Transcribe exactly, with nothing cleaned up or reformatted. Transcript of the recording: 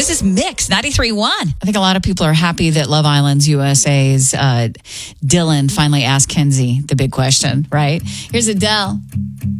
This is Mix ninety-three point one. I think a lot of people are happy that Love Island's U S A's uh, Dylan finally asked Kenzie the big question, right? Here's Adele.